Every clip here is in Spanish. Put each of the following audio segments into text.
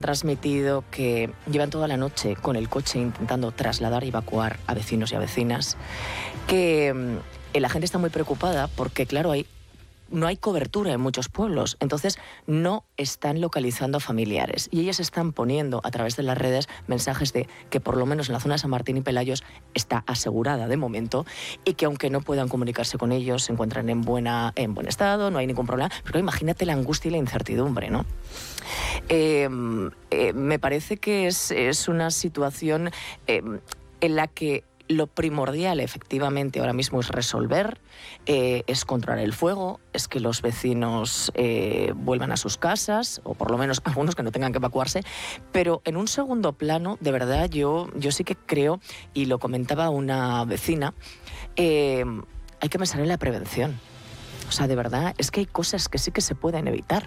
transmitido que llevan toda la noche con el coche intentando trasladar y evacuar a vecinos y a vecinas, que la gente está muy preocupada porque, claro, no hay cobertura en muchos pueblos, entonces no están localizando a familiares y ellas están poniendo a través de las redes mensajes de que por lo menos en la zona de San Martín y Pelayos está asegurada de momento y que aunque no puedan comunicarse con ellos se encuentran en buen estado, no hay ningún problema, pero imagínate la angustia y la incertidumbre, ¿no? Me parece que es una situación en la que lo primordial, efectivamente, ahora mismo es resolver, es controlar el fuego, es que los vecinos vuelvan a sus casas, o por lo menos algunos que no tengan que evacuarse, pero en un segundo plano, de verdad, yo sí que creo, y lo comentaba una vecina, hay que pensar en la prevención. O sea, de verdad, es que hay cosas que sí que se pueden evitar.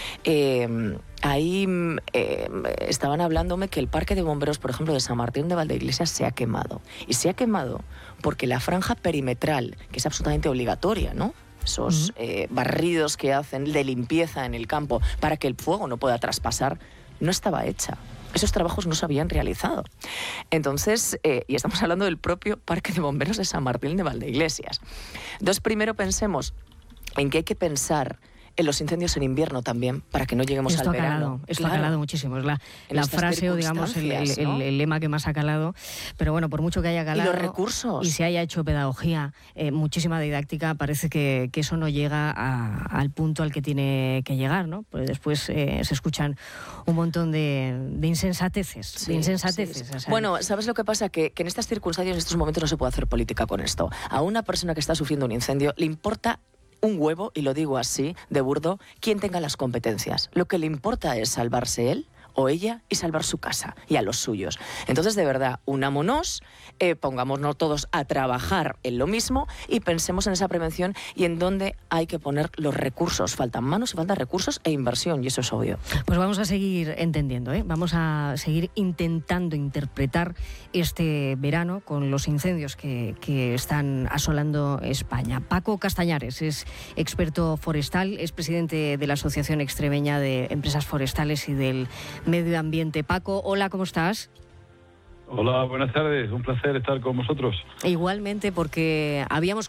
Estaban hablándome que el parque de bomberos, por ejemplo, de San Martín de Valdeiglesias se ha quemado. Y se ha quemado porque la franja perimetral, que es absolutamente obligatoria, ¿no? Esos barridos que hacen de limpieza en el campo para que el fuego no pueda traspasar, no estaba hecha. Esos trabajos no se habían realizado. Entonces, y estamos hablando del propio parque de bomberos de San Martín de Valdeiglesias. Entonces, primero pensemos en que hay que pensar en los incendios en invierno también, para que no lleguemos al verano. Esto ha calado muchísimo. Es la frase o, digamos, el lema que más ha calado. Pero bueno, por mucho que haya calado... Y los recursos. Y se haya hecho pedagogía, muchísima didáctica, parece que eso no llega al punto al que tiene que llegar, ¿no? Pues después se escuchan un montón de insensateces. Sí, de insensateces. Sí. O sea, bueno, ¿sabes lo que pasa? Que en estas circunstancias, en estos momentos, no se puede hacer política con esto. A una persona que está sufriendo un incendio le importa un huevo, y lo digo así, de burdo, quien tenga las competencias. Lo que le importa es salvarse él o ella y salvar su casa y a los suyos. Entonces, de verdad, unámonos, pongámonos todos a trabajar en lo mismo y pensemos en esa prevención y en dónde hay que poner los recursos. Faltan manos y faltan recursos e inversión, y eso es obvio. Pues vamos a seguir entendiendo, vamos a seguir intentando interpretar este verano con los incendios que están asolando España. Paco Castañares es experto forestal, es presidente de la Asociación Extremeña de Empresas Forestales y del Medio Ambiente. Paco, hola, ¿cómo estás? Hola, buenas tardes, un placer estar con vosotros. Igualmente, porque habíamos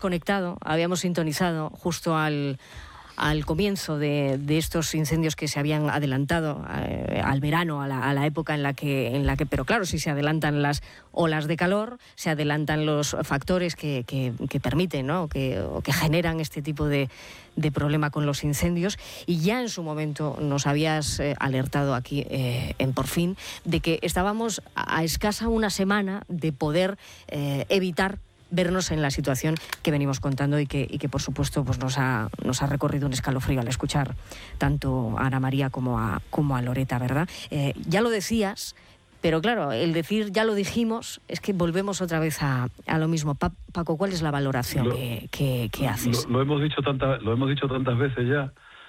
sintonizado justo al comienzo de estos incendios que se habían adelantado al verano, a la época en la que, pero claro, si se adelantan las olas de calor, se adelantan los factores que permiten, ¿no? o que generan este tipo de problema con los incendios, y ya en su momento nos habías alertado aquí en Por Fin de que estábamos a escasa una semana de poder evitar vernos en la situación que venimos contando y que por supuesto pues nos ha recorrido un escalofrío al escuchar tanto a Ana María como a Loreta, ¿verdad? Ya lo decías, pero claro, el decir ya lo dijimos es que volvemos otra vez a lo mismo. Paco, ¿cuál es la valoración que haces? Lo hemos dicho tantas veces ya.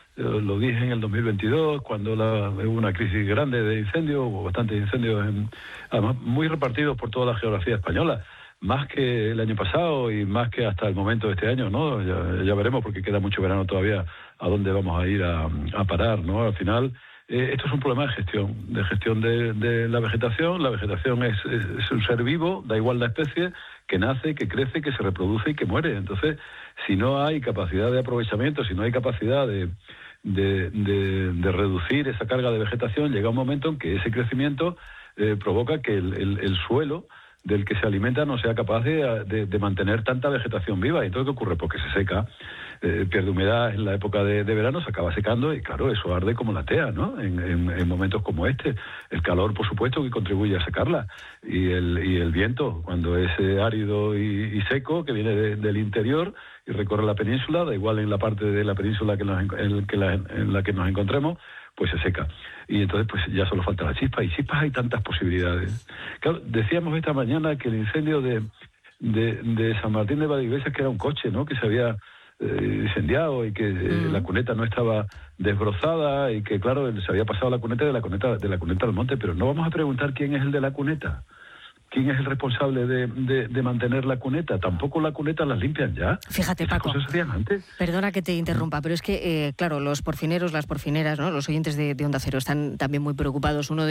Lo dije en el 2022, cuando hubo una crisis grande de incendios, hubo bastantes incendios, además muy repartidos por toda la geografía española. Más que el año pasado y más que hasta el momento de este año, ¿no? Ya veremos, porque queda mucho verano todavía, a dónde vamos a ir a parar, ¿no? Al final, esto es un problema de gestión de la vegetación. La vegetación es un ser vivo, da igual la especie, que nace, que crece, que se reproduce y que muere. Entonces, si no hay capacidad de aprovechamiento, si no hay capacidad de reducir esa carga de vegetación, llega un momento en que ese crecimiento provoca que el suelo del que se alimenta no sea capaz de mantener tanta vegetación viva. ¿Y entonces qué ocurre? Porque se seca, pierde humedad en la época de verano, se acaba secando y claro, eso arde como la tea, ¿no? En momentos como este. El calor, por supuesto, que contribuye a secarla. Y el viento, cuando es árido y seco, que viene del interior y recorre la península, da igual en la parte de la península en la que nos encontremos, pues se seca. Y entonces pues ya solo falta la chispa, y chispas hay tantas posibilidades. Claro, decíamos esta mañana que el incendio de San Martín de Valdeiglesias, que era un coche, ¿no?, que se había incendiado y que la cuneta no estaba desbrozada y que claro, se había pasado la cuneta de la cuneta al monte, pero no vamos a preguntar quién es el de la cuneta. ¿Quién es el responsable de mantener la cuneta? Tampoco la cuneta las limpian ya. Fíjate, Esas Paco, cosas se hacían antes. Perdona que te interrumpa, pero es que, claro, los porfineros, las porfineras, ¿no?, los oyentes de Onda Cero están también muy preocupados. Uno de